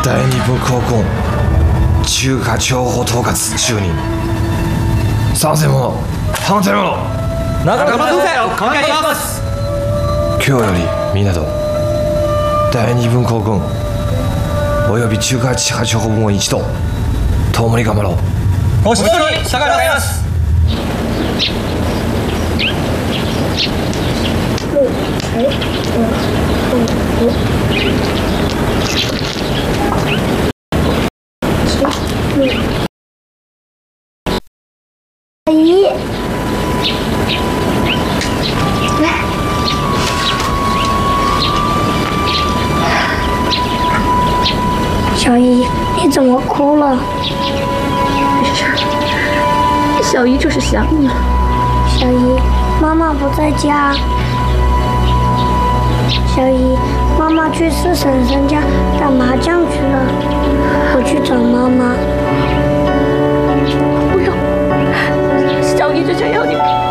大日本高校中華情報統括就任。賛成者、反対者、 仲間同盟を考えます。 今日より港、大日本高軍および中華地下情報部門一同共に頑張ろう。 ご指導に従います。 阿姨，小姨，你怎么哭了？ 小姨就是想你了。 小姨，妈妈不在家。小姨，妈妈去四婶婶家打麻将去了，我去找妈妈。 不要，小姨只想要你